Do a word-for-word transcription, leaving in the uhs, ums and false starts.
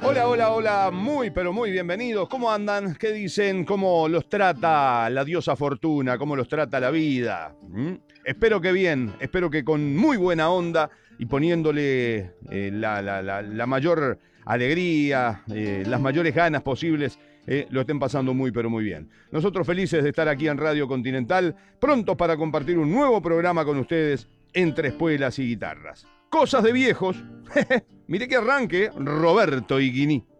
Hola, hola, hola, muy pero muy bienvenidos. ¿Cómo andan? ¿Qué dicen? ¿Cómo los trata la diosa Fortuna? ¿Cómo los trata la vida? ¿Mm? Espero que bien, espero que con muy buena onda y poniéndole eh, la, la, la, la mayor alegría, eh, las mayores ganas posibles, eh, lo estén pasando muy pero muy bien. Nosotros felices de estar aquí en Radio Continental, prontos para compartir un nuevo programa con ustedes entre espuelas y guitarras. Cosas de viejos. Mire que arranque Roberto Higuiní.